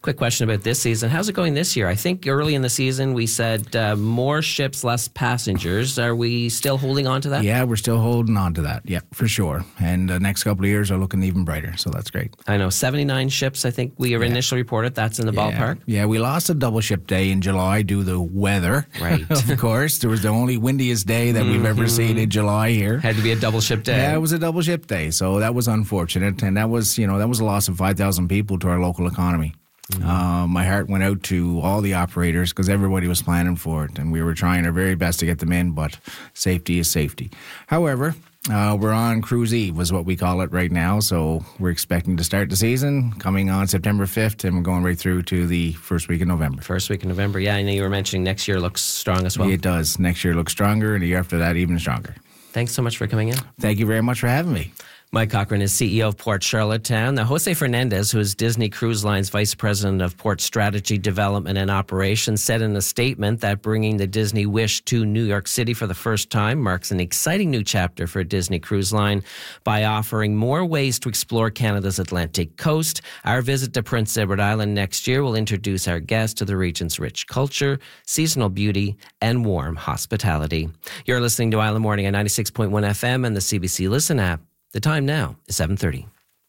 Quick question about this season. How's it going this year? I think early in the season we said more ships, less passengers. Are we still holding on to that? Yeah, we're still holding on to that. Yeah, for sure. And the next couple of years are looking even brighter, so that's great. I know, 79 ships, I think we initially reported. That's in the ballpark. Yeah, we lost a double ship day in July due to the weather. Right. Of course. There was the only windiest day that we've ever seen in July here. Had to be a double ship day. Yeah, it was a double ship day, so that was unfortunate. And that was a loss of 5,000 people to our local economy. My heart went out to all the operators because everybody was planning for it, and we were trying our very best to get them in, but safety is safety. However, we're on Cruise Eve, is what we call it right now, so we're expecting to start the season coming on September 5th, and we're going right through to the first week of November. First week of November, yeah. I know you were mentioning next year looks strong as well. It does. Next year looks stronger, and the year after that even stronger. Thanks so much for coming in. Thank you very much for having me. Mike Cochran is CEO of Port Charlottetown. Now, Jose Fernandez, who is Disney Cruise Line's Vice President of Port Strategy, Development and Operations, said in a statement that bringing the Disney Wish to New York City for the first time marks an exciting new chapter for Disney Cruise Line by offering more ways to explore Canada's Atlantic coast. Our visit to Prince Edward Island next year will introduce our guests to the region's rich culture, seasonal beauty, and warm hospitality. You're listening to Island Morning on 96.1 FM and the CBC Listen app. The time now is 7:30.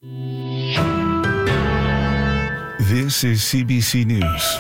This is CBC News.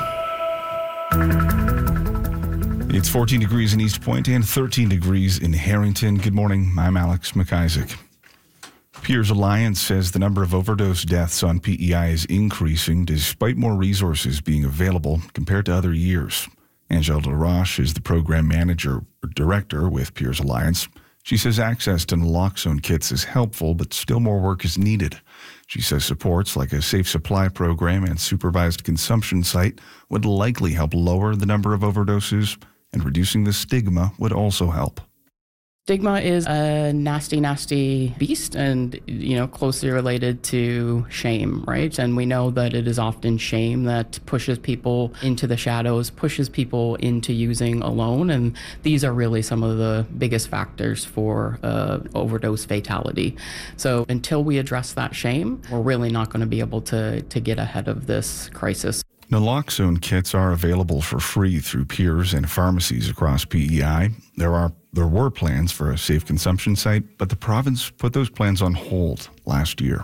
It's 14 degrees in East Point and 13 degrees in Harrington. Good morning. I'm Alex McIsaac. Peers Alliance says the number of overdose deaths on PEI is increasing despite more resources being available compared to other years. Angela LaRoche is the program manager or director with Peers Alliance. She says access to naloxone kits is helpful, but still more work is needed. She says supports like a safe supply program and supervised consumption site would likely help lower the number of overdoses, and reducing the stigma would also help. Stigma is a nasty, nasty beast and, closely related to shame, right? And we know that it is often shame that pushes people into the shadows, pushes people into using alone. And these are really some of the biggest factors for overdose fatality. So until we address that shame, we're really not going to be able to get ahead of this crisis. Naloxone kits are available for free through Peers and pharmacies across PEI. There were plans for a safe consumption site, but the province put those plans on hold last year.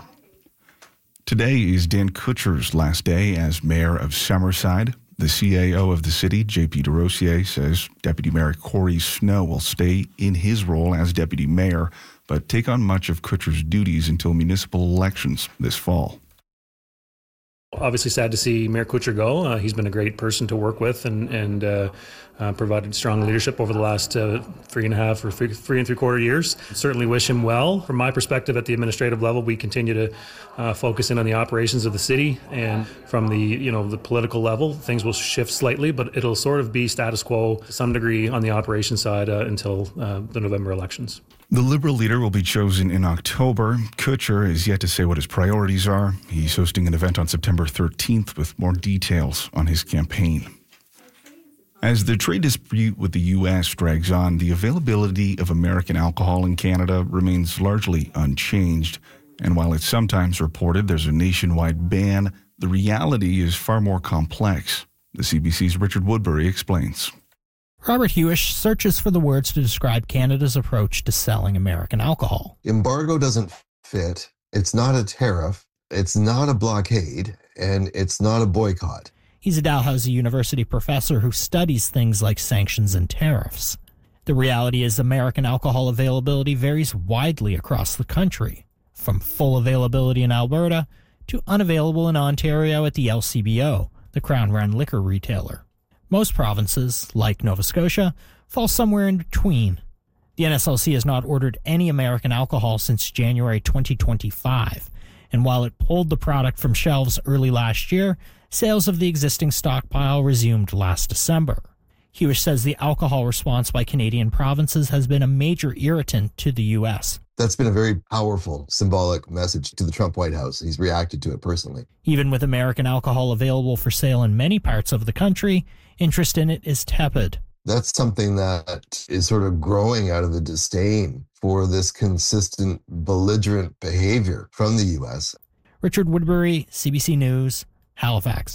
Today is Dan Kutcher's last day as mayor of Summerside. The CAO of the city, JP DeRosier, says Deputy Mayor Corey Snow will stay in his role as deputy mayor, but take on much of Kutcher's duties until municipal elections this fall. Obviously sad to see Mayor Kutcher go. He's been a great person to work with and provided strong leadership over the last 3.5 or 3.75 years. Certainly wish him well. From my perspective at the administrative level, we continue to focus in on the operations of the city, and from the political level, things will shift slightly, but it'll sort of be status quo to some degree on the operations side until the November elections. The Liberal leader will be chosen in October. Kutcher is yet to say what his priorities are. He's hosting an event on September 13th with more details on his campaign. As the trade dispute with the U.S. drags on, the availability of American alcohol in Canada remains largely unchanged. And while it's sometimes reported there's a nationwide ban, the reality is far more complex. The CBC's Richard Woodbury explains. Robert Hewish searches for the words to describe Canada's approach to selling American alcohol. Embargo doesn't fit. It's not a tariff. It's not a blockade. And it's not a boycott. He's a Dalhousie University professor who studies things like sanctions and tariffs. The reality is American alcohol availability varies widely across the country, from full availability in Alberta to unavailable in Ontario at the LCBO, the Crown-run liquor retailer. Most provinces, like Nova Scotia, fall somewhere in between. The NSLC has not ordered any American alcohol since January 2025, and while it pulled the product from shelves early last year, sales of the existing stockpile resumed last December. Hewish says the alcohol response by Canadian provinces has been a major irritant to the U.S. That's been a very powerful, symbolic message to the Trump White House. He's reacted to it personally. Even with American alcohol available for sale in many parts of the country, interest in it is tepid. That's something that is sort of growing out of the disdain for this consistent, belligerent behavior from the U.S. Richard Woodbury, CBC News, Halifax.